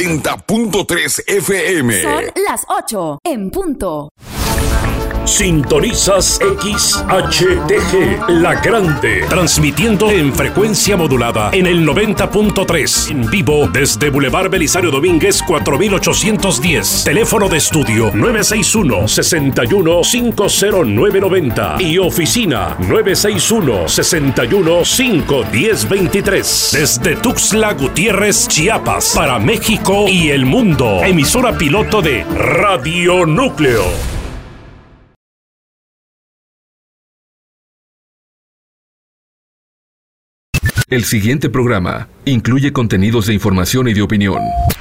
90.3 FM. Son las 8 en punto. Sintonizas XHTG, La Grande, transmitiendo en frecuencia modulada en el 90.3, en vivo desde Boulevard Belisario Domínguez 4810, teléfono de estudio 961-61-50990 y oficina 961-61-51023, desde Tuxtla Gutiérrez, Chiapas, para México y el mundo, emisora piloto de Radio Núcleo. El siguiente programa incluye contenidos de información y de opinión.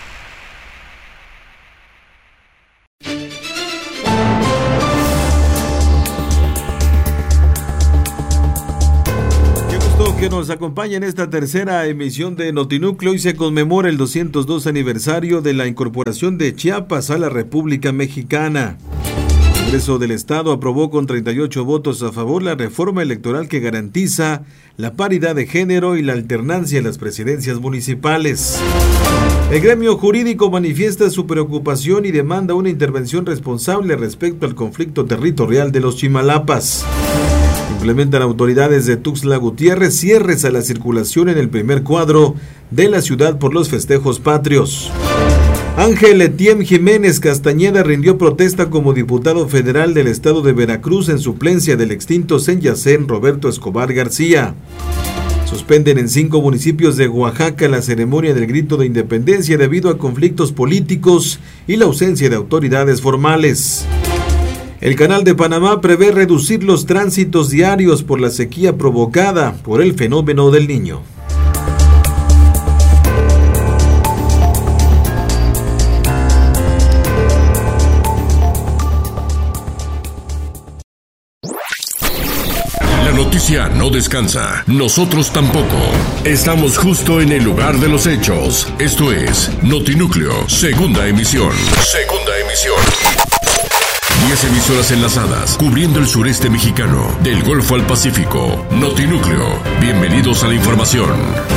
Qué gusto que nos acompañe en esta tercera emisión de Notinúcleo. Hoy se conmemora el 202 aniversario de la incorporación de Chiapas a la República Mexicana. El Congreso del Estado aprobó con 38 votos a favor la reforma electoral que garantiza la paridad de género y la alternancia en las presidencias municipales. El gremio jurídico manifiesta su preocupación y demanda una intervención responsable respecto al conflicto territorial de los Chimalapas. Implementan autoridades de Tuxtla Gutiérrez cierres a la circulación en el primer cuadro de la ciudad por los festejos patrios. Ángel Etiem Jiménez Castañeda rindió protesta como diputado federal del estado de Veracruz en suplencia del extinto Senyacén Roberto Escobar García. Suspenden en 5 municipios de Oaxaca la ceremonia del grito de independencia debido a conflictos políticos y la ausencia de autoridades formales. El Canal de Panamá prevé reducir los tránsitos diarios por la sequía provocada por el fenómeno del Niño. La noticia no descansa, nosotros tampoco. Estamos justo en el lugar de los hechos. Esto es Notinúcleo, segunda emisión. 10 emisoras enlazadas, cubriendo el sureste mexicano, del Golfo al Pacífico. Notinúcleo, bienvenidos a la información.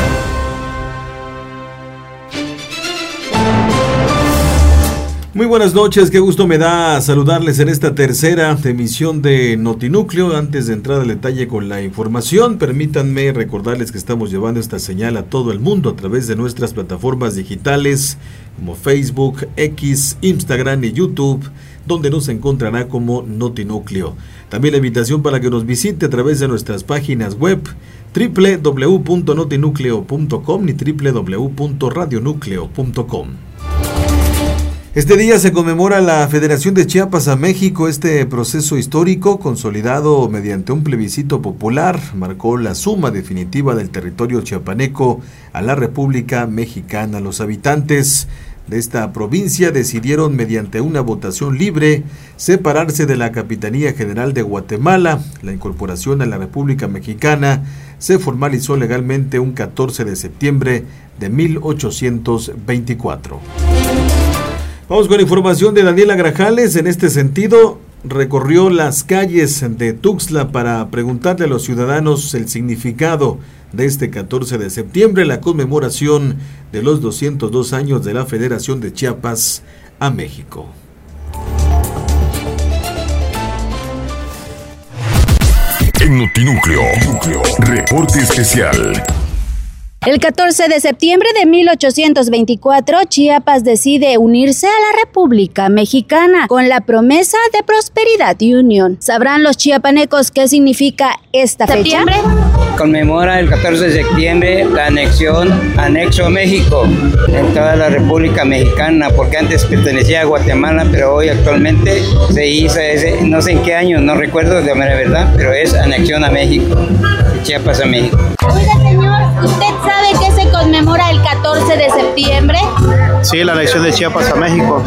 Muy buenas noches, qué gusto me da saludarles en esta tercera emisión de Notinúcleo. Antes de entrar al detalle con la información, permítanme recordarles que estamos llevando esta señal a todo el mundo a través de nuestras plataformas digitales como Facebook, X, Instagram y YouTube, donde nos encontrará como Notinúcleo. También la invitación para que nos visite a través de nuestras páginas web www.notinucleo.com y www.radionucleo.com. Este día se conmemora la Federación de Chiapas a México. Este proceso histórico, consolidado mediante un plebiscito popular, marcó la suma definitiva del territorio chiapaneco a la República Mexicana. Los habitantes de esta provincia decidieron mediante una votación libre separarse de la Capitanía General de Guatemala. La incorporación a la República Mexicana se formalizó legalmente un 14 de septiembre de 1824. Vamos con información de Daniela Grajales. En este sentido, recorrió las calles de Tuxtla para preguntarle a los ciudadanos el significado de este 14 de septiembre, la conmemoración de los 202 años de la Federación de Chiapas a México. En Notinúcleo, reporte especial. El 14 de septiembre de 1824, Chiapas decide unirse a la República Mexicana con la promesa de prosperidad y unión. ¿Sabrán los chiapanecos qué significa esta fecha? Conmemora el 14 de septiembre la anexo a México en toda la República Mexicana, porque antes pertenecía a Guatemala, pero hoy actualmente se hizo no sé en qué año, no recuerdo de manera verdad, pero es anexión a México, Chiapas a México. Oiga, señor, ¿usted sabe qué se conmemora el 14 de septiembre? Sí, la anexión de Chiapas a México.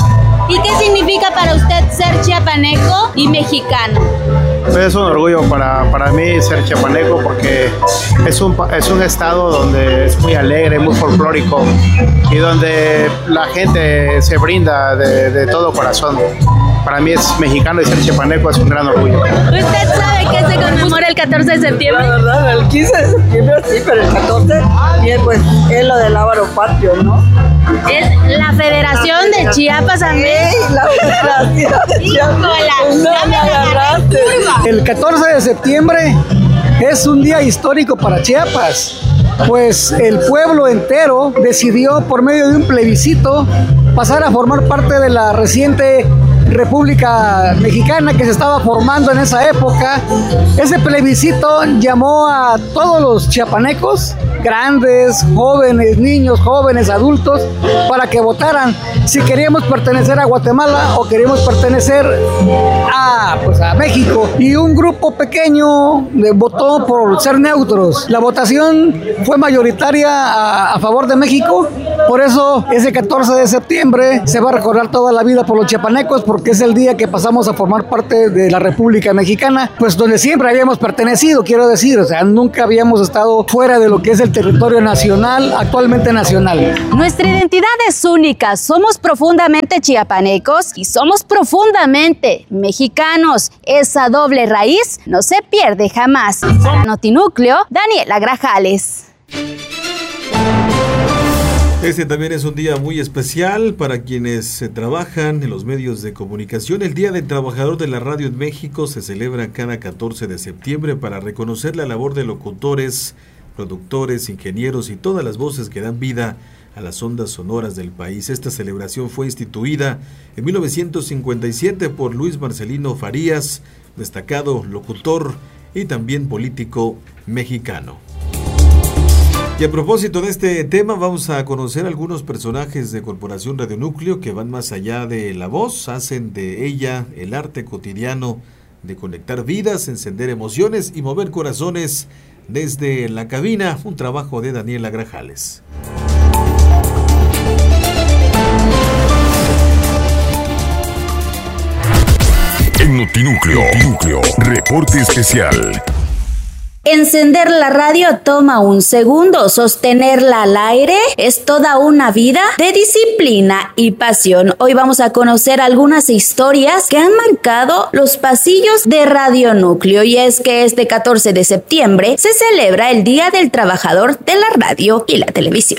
¿Y qué significa para usted ser chiapaneco y mexicano? Es un orgullo para mí ser chiapaneco porque es un estado donde es muy alegre, muy folclórico y donde la gente se brinda de todo corazón. Para mí es mexicano y ser chiapaneco es un gran orgullo. ¿Usted sabe qué se conmemora el 14 de septiembre? La verdad, el 15 de septiembre sí, pero el 14 bien, pues es lo del Lábaro Patrio, ¿no? Es la Federación de Chiapas también. Sí, la Federación de Chiapas. No me agarraste. El 14 de septiembre es un día histórico para Chiapas, pues el pueblo entero decidió por medio de un plebiscito pasar a formar parte de la reciente República Mexicana que se estaba formando en esa época. Ese plebiscito llamó a todos los chiapanecos, grandes, jóvenes, niños, jóvenes, adultos, para que votaran si queríamos pertenecer a Guatemala o queríamos pertenecer a México. Y un grupo pequeño votó por ser neutros. La votación fue mayoritaria a favor de México. Por eso ese 14 de septiembre se va a recordar toda la vida por los chiapanecos, porque es el día que pasamos a formar parte de la República Mexicana, pues donde siempre habíamos pertenecido, quiero decir, o sea, nunca habíamos estado fuera de lo que es el territorio nacional, actualmente nacional. Nuestra identidad es única, somos profundamente chiapanecos y somos profundamente mexicanos. Esa doble raíz no se pierde jamás. Para Notinúcleo, Daniela Grajales. Este también es un día muy especial para quienes trabajan en los medios de comunicación. El Día del Trabajador de la Radio en México se celebra cada 14 de septiembre para reconocer la labor de locutores, productores, ingenieros y todas las voces que dan vida a las ondas sonoras del país. Esta celebración fue instituida en 1957 por Luis Marcelino Farías, destacado locutor y también político mexicano. Y a propósito de este tema, vamos a conocer algunos personajes de Corporación Radionúcleo que van más allá de la voz, hacen de ella el arte cotidiano de conectar vidas, encender emociones y mover corazones desde la cabina. Un trabajo de Daniela Grajales. En Notinúcleo, reporte especial. Encender la radio toma un segundo, sostenerla al aire es toda una vida de disciplina y pasión. Hoy vamos a conocer algunas historias que han marcado los pasillos de Radionúcleo, y es que este 14 de septiembre se celebra el Día del Trabajador de la Radio y la Televisión.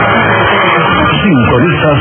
Sintonizas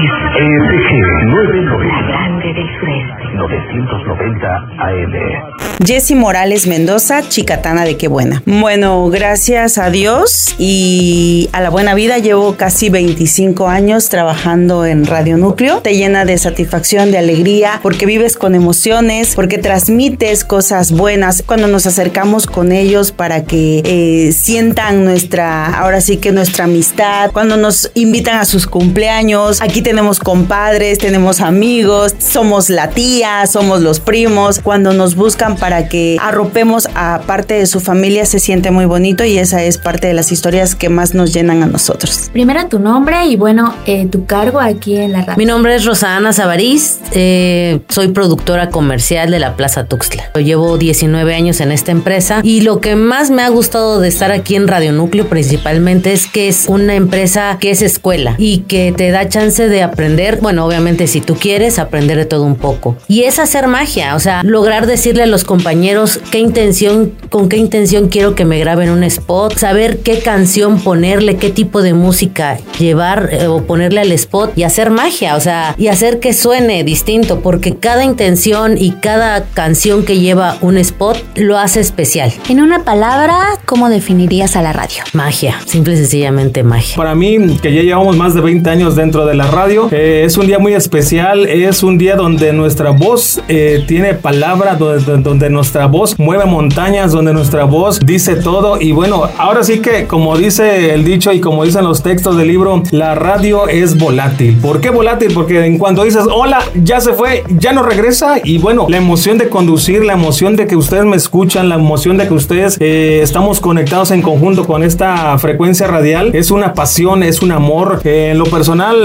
XETG 990. La Grande del Sureste. 990 AM. Jessie Morales Mendoza, chicatana de Qué Buena. Bueno, gracias a Dios y a la buena vida llevo casi 25 años trabajando en Radionúcleo. Te llena de satisfacción, de alegría, porque vives con emociones, porque transmites cosas buenas. Cuando nos acercamos con ellos para que sientan ahora sí que nuestra amistad, cuando nos invitan a sus cumpleaños, aquí tenemos compadres, tenemos amigos, somos la tía, somos los primos. Cuando nos buscan para que arropemos a parte de su familia, se siente muy bonito, y esa es parte de las historias que más nos llenan a nosotros. Primero tu nombre y tu cargo aquí en la radio. Mi nombre es Rosana Savariz, soy productora comercial de la Plaza Tuxtla. Llevo 19 años en esta empresa, y lo que más me ha gustado de estar aquí en Radionúcleo principalmente es que es una empresa que es escuela y que te da chance de aprender, bueno, obviamente si tú quieres aprender de todo un poco, y es hacer magia, o sea, lograr decirle a los compañeros con qué intención quiero que me graben un spot, saber qué canción ponerle, qué tipo de música llevar o ponerle al spot, y hacer magia, o sea, y hacer que suene distinto, porque cada intención y cada canción que lleva un spot lo hace especial. En una palabra, ¿cómo definirías a la radio? Magia, simple y sencillamente magia. Para mí, que ya llevamos más de 20 años dentro de la radio, es un día muy especial, es un día donde nuestra voz tiene palabra, donde nuestra voz mueve montañas, donde nuestra voz dice todo. Y bueno, ahora sí que, como dice el dicho y como dicen los textos del libro, la radio es volátil. ¿Por qué volátil? Porque en cuanto dices hola, ya se fue, ya no regresa. Y bueno, la emoción de conducir, la emoción de que ustedes me escuchan, la emoción de que ustedes estamos conectados en conjunto con esta frecuencia radial, es una pasión, es un amor. En lo personal,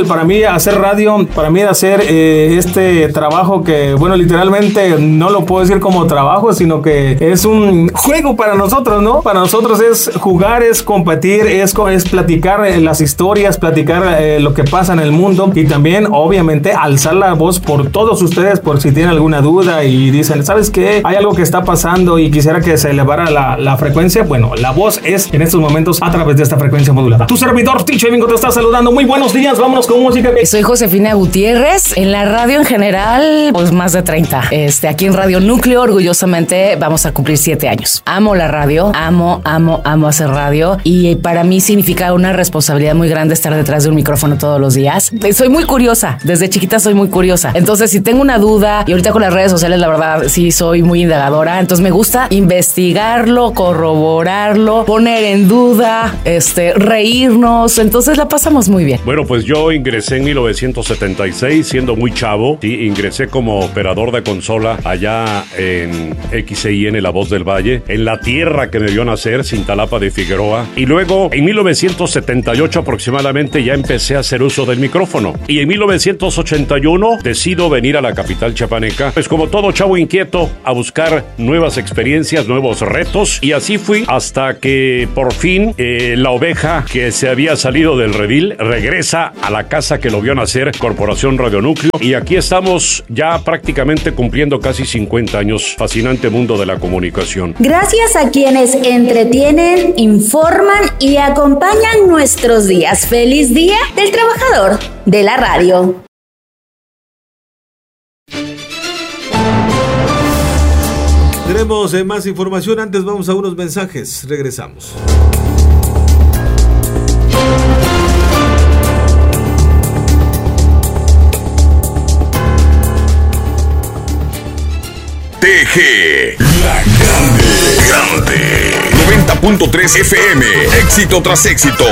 para mí hacer radio, para mí hacer este trabajo que, bueno, literalmente no lo puedo decir como trabajo, sino que es un juego para nosotros, ¿no? Para nosotros es jugar, es competir, es platicar las historias, platicar lo que pasa en el mundo y también, obviamente, alzar la voz por todos ustedes, por si tienen alguna duda y dicen, ¿sabes qué? Hay algo que está pasando y quisiera que se elevara la frecuencia. Bueno, la voz es en estos momentos a través de esta frecuencia modulada. Tu servidor, Ticho Mingo, te está saludando. Muy buenos días, vámonos con música. Soy Josefina Gutiérrez. En la radio en general, pues más de 30. Aquí en Radio Núcleo, orgullosamente, vamos a cumplir 7 años. Amo la radio, amo hacer radio y para mí significa una responsabilidad muy grande estar detrás de un micrófono todos los días. Soy muy curiosa, desde chiquita soy muy curiosa. Entonces, si tengo una duda, y ahorita con las redes sociales, la verdad, sí soy muy indagadora. Entonces, me gusta investigarlo, corroborarlo, poner en duda, reírnos. Entonces, la pasamos muy bien. Bueno, pues yo ingresé en 1976, siendo muy chavo. Sí, ingresé como operador de consola allá en XCIN, La Voz del Valle, en la tierra que me vio nacer, Cintalapa de Figueroa. Y luego, en 1978 aproximadamente, ya empecé a hacer uso del micrófono. Y en 1981 decido venir a la capital chiapaneca, pues como todo chavo inquieto, a buscar nuevas experiencias, nuevos retos. Y así fui hasta que por fin la oveja que se había salido del redil regresa a la casa que lo vio nacer, Corporación Radio Núcleo. Y aquí estamos ya prácticamente cumpliendo casi 50 años. Fascinante mundo de la comunicación. Gracias a quienes entretienen, informan y acompañan nuestros días. ¡Feliz Día del Trabajador de la Radio! Tenemos más información, antes vamos a unos mensajes, regresamos. TG, la grande. 90.3 FM, éxito tras éxito.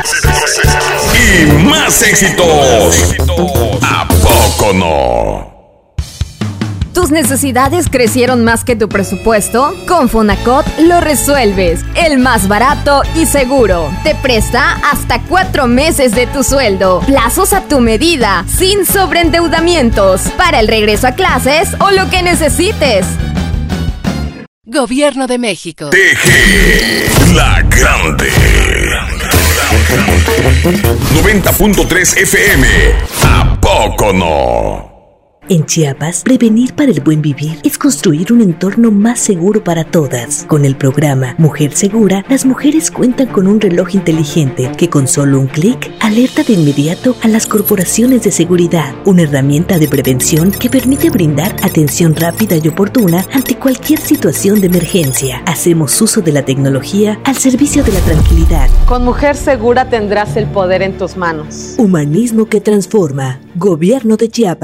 Y más éxitos. ¿A poco no? ¿Tus necesidades crecieron más que tu presupuesto? Con Fonacot lo resuelves. El más barato y seguro. Te presta hasta 4 meses de tu sueldo. Plazos a tu medida, sin sobreendeudamientos. Para el regreso a clases o lo que necesites. Gobierno de México. TG, la grande. 90.3 FM. ¿A poco no? En Chiapas, prevenir para el buen vivir es construir un entorno más seguro para todas. Con el programa Mujer Segura, las mujeres cuentan con un reloj inteligente que con solo un clic alerta de inmediato a las corporaciones de seguridad. Una herramienta de prevención que permite brindar atención rápida y oportuna ante cualquier situación de emergencia. Hacemos uso de la tecnología al servicio de la tranquilidad. Con Mujer Segura tendrás el poder en tus manos. Humanismo que transforma. Gobierno de Chiapas.